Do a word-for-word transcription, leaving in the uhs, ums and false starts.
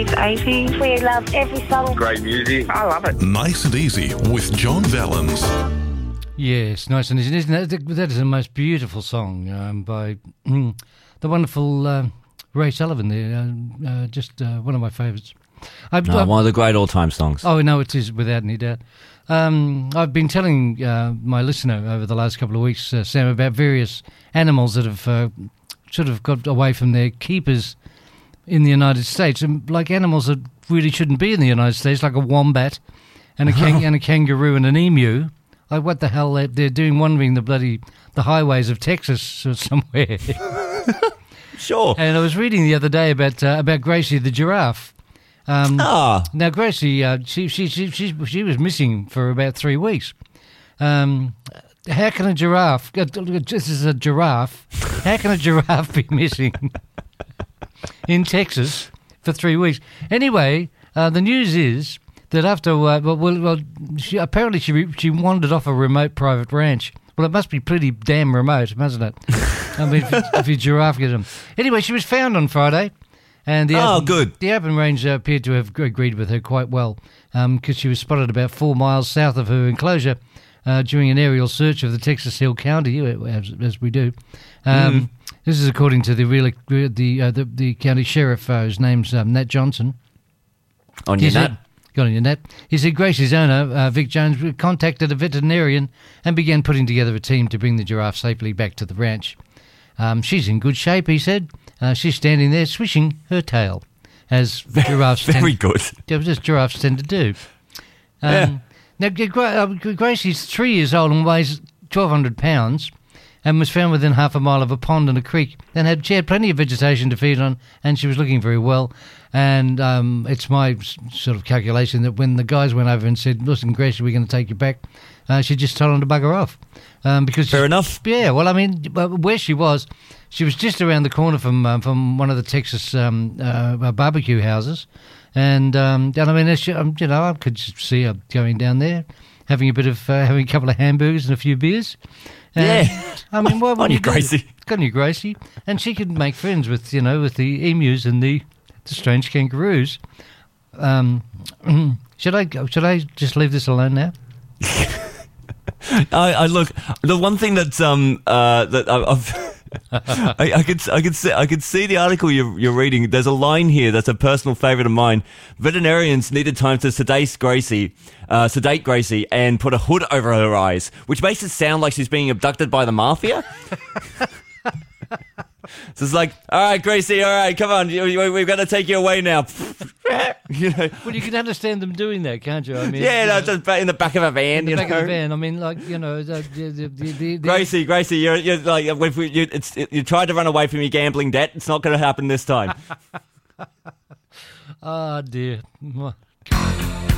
It's eighties. We love every song. Great music. I love it. Nice and Easy with John Vallens. Yes, Nice and Easy. Isn't that, that is the most beautiful song um, by mm, the wonderful uh, Ray Sullivan there. Uh, uh, just uh, one of my favourites. No, one of the great all-time songs. Oh, no, it is, without any doubt. Um, I've been telling uh, my listener over the last couple of weeks, uh, Sam, about various animals that have uh, sort of got away from their keepers in the United States, and like animals that really shouldn't be in the United States, like a wombat and a, kang- and a kangaroo and an emu. Like, what the hell they're, they're doing wandering the bloody the highways of Texas or somewhere. Sure. And I was reading the other day about uh, about Gracie the giraffe. Um, ah. Now, Gracie, uh, she, she she she she was missing for about three weeks. Um, how can a giraffe? This is a giraffe. How can a giraffe be missing in Texas for three weeks? Anyway, uh, the news is that after uh, well, well, well she, apparently she she wandered off a remote private ranch. Well, it must be pretty damn remote, mustn't it? I mean, if, if your giraffe gets them. Anyway, she was found on Friday. And the oh, open, good. The open range uh, appeared to have agreed with her quite well because um, she was spotted about four miles south of her enclosure uh, during an aerial search of the Texas Hill County, as, as we do. Um, mm. This is according to the real, the, uh, the the county sheriff, uh, whose name's um, Nat Johnson. On your nut? Got on your net. He said Gracie's owner, uh, Vic Jones, contacted a veterinarian and began putting together a team to bring the giraffe safely back to the ranch. Um, she's in good shape, he said. Uh, she's standing there swishing her tail, as giraffes Very tend, good. as giraffes tend to do. Um, yeah. Now, Gracie's three years old and weighs twelve hundred pounds and was found within half a mile of a pond and a creek. And had, she had plenty of vegetation to feed on, and she was looking very well. And um, it's my sort of calculation that when the guys went over and said, listen, Gracie, we're going to take you back, uh, she just told them to bugger off. Um, because Fair enough. Yeah, well, I mean, where she was, she was just around the corner from um, from one of the Texas um, uh, barbecue houses. And, um, and I mean, she, um, you know, I could see her going down there, having a bit of, uh, having a couple of hamburgers and a few beers. And, yeah. I mean, what would on you you, Gracie. Do? On you, Gracie. And she could make friends with, you know, with the emus and the, the strange kangaroos. Um, should I should I just leave this alone now? I, I look. The one thing that um uh that I, I've. I, I could I could see I could see the article you're, you're reading. There's a line here that's a personal favourite of mine. Veterinarians needed time to sedate Gracie, uh, sedate Gracie, and put a hood over her eyes, which makes it sound like she's being abducted by the mafia. So it's like, all right, Gracie, all right, come on, we've got to take you away now. You know. Well, you can understand them doing that, can't you? I mean, yeah, no, you know, just in the back of a van. in the you back know? of a van. I mean, like you know, the, the, the, the, the Gracie, Gracie, you're, you're like, if we, you, it's, it, you tried to run away from your gambling debt. It's not going to happen this time. Oh dear.